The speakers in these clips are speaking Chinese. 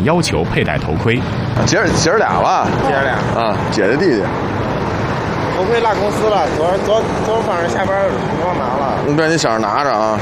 要求佩戴头盔。 姐儿俩吧？ 姐儿俩啊，姐姐弟弟。 头盔落公司了，昨儿晚上下班忘拿了。 对，你想着拿着啊。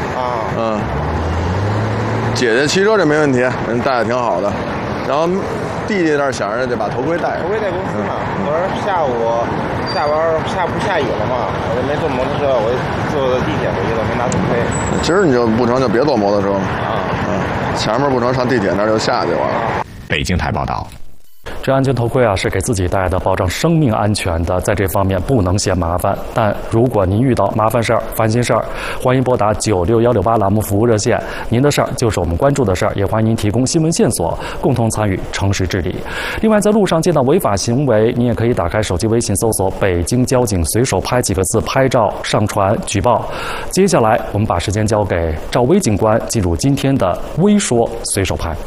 姐姐骑车这没问题，人带的挺好的。然后弟弟那儿想着得把头盔戴上。 头盔在公司呢。昨儿下午下班下雨了嘛，我就没坐摩托车，我就坐的地铁回去了，没拿头盔。 今儿你就不成就别坐摩托车了。前面不成上地铁那儿就下去完了。 北京台报道。 这安全头盔啊，是给自己戴的，保障生命安全的，在这方面不能嫌麻烦。但如果您遇到麻烦事儿、烦心事儿，欢迎拨打96168栏目服务热线。您的事儿就是我们关注的事儿，也欢迎您提供新闻线索，共同参与城市治理。另外，在路上见到违法行为，您也可以打开手机微信搜索“北京交警随手拍”几个字，拍照上传举报。接下来，我们把时间交给赵薇警官，进入今天的微说随手拍。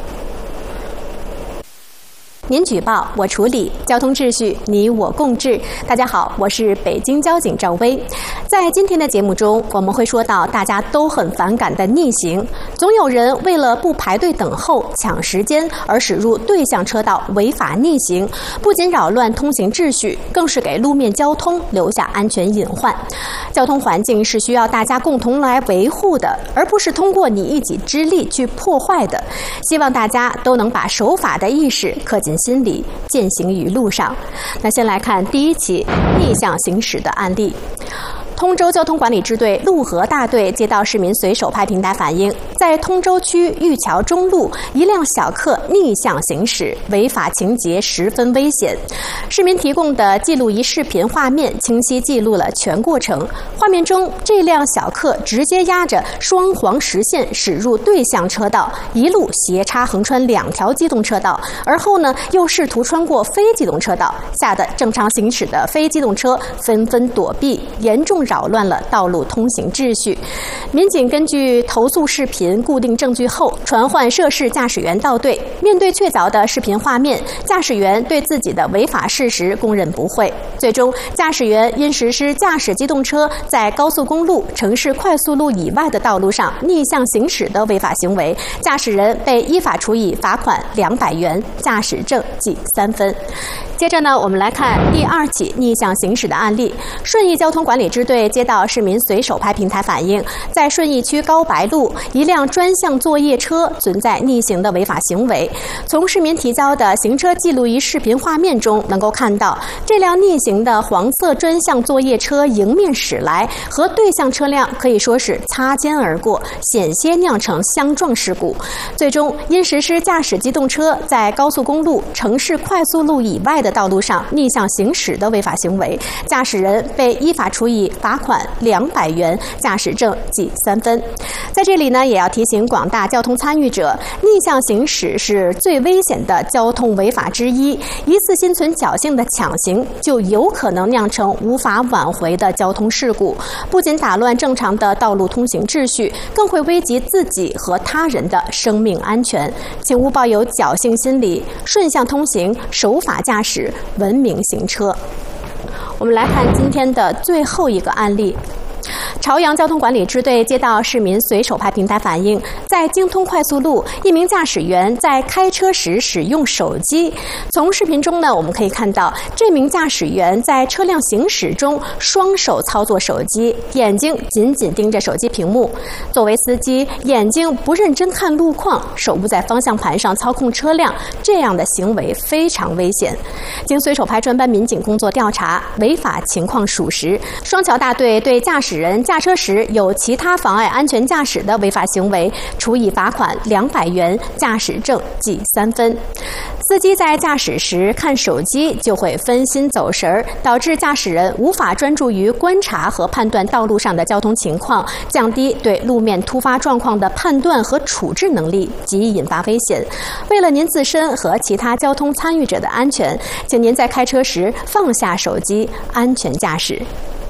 您举报，我处理，交通秩序你我共治。大家好，我是北京交警赵薇。在今天的节目中，我们会说到大家都很反感的逆行。总有人为了不排队等候、抢时间而驶入对向车道违法逆行，不仅扰乱通行秩序，更是给路面交通留下安全隐患。交通环境是需要大家共同来维护的，而不是通过你一己之力去破坏的。希望大家都能把守法的意识刻进心里，践行于路上。那先来看第一起逆向行驶的案例。通州交通管理支队陆河大队接到市民随手拍平台反映，在通州区玉桥中路，一辆小客逆向行驶，违法情节十分危险。市民提供的记录仪视频画面清晰记录了全过程。画面中，这辆小客直接压着双黄实线驶入对向车道，一路斜插横穿2条机动车道，而后呢又试图穿过非机动车道，吓得正常行驶的非机动车纷纷躲避，严重扰乱了道路通行秩序。民警根据投诉视频固定证据后，传唤涉事驾驶员到队。面对确凿的视频画面，驾驶员对自己的违法事实供认不讳。最终，驾驶员因实施驾驶机动车在高速公路、城市快速路以外的道路上逆向行驶的违法行为，驾驶人被依法处以罚款200元，驾驶证记3分。接着呢，我们来看第二起逆向行驶的案例。顺义交通管理支队接到市民随手拍平台反映，在顺义区高白路，一辆专项作业车存在逆行的违法行为。从市民提交的行车记录仪视频画面中能够看到，这辆逆行的黄色专项作业车迎面驶来，和对向车辆可以说是擦肩而过，险些酿成相撞事故。最终，因实施驾驶机动车在高速公路、城市快速路以外的道路上逆向行驶的违法行为，驾驶人被依法处以罚款200元，驾驶证记3分。在这里呢，也要提醒广大交通参与者，逆向行驶是最危险的交通违法之一，一次心存侥幸的抢行，就有可能酿成无法挽回的交通事故，不仅打乱正常的道路通行秩序，更会危及自己和他人的生命安全。请勿抱有侥幸心理，顺向通行，守法驾驶，文明行车。我们来看今天的最后一个案例。朝阳交通管理支队接到市民随手拍平台反映，在京通快速路，一名驾驶员在开车时使用手机。从视频中呢，我们可以看到这名驾驶员在车辆行驶中双手操作手机，眼睛紧紧盯着手机屏幕。作为司机，眼睛不认真看路况，手不在方向盘上操控车辆，这样的行为非常危险。经随手拍专班民警工作调查，违法情况属实。双桥大队对驾驶人驾车时有其他妨碍安全驾驶的违法行为，处以罚款200元，驾驶证记3分。司机在驾驶时看手机就会分心走神，导致驾驶人无法专注于观察和判断道路上的交通情况，降低对路面突发状况的判断和处置能力，极易引发危险。为了您自身和其他交通参与者的安全，请您在开车时放下手机，安全驾驶。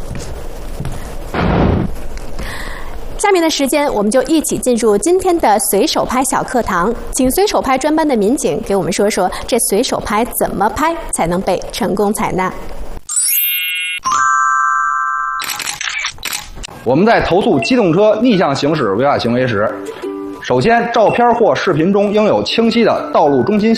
下面的时间，我们就一起进入今天的随手拍小课堂，请随手拍专班的民警给我们说说，这随手拍怎么拍才能被成功采纳。 我们在投诉机动车逆向行驶违法行为时，首先照片或视频中应有清晰的道路中心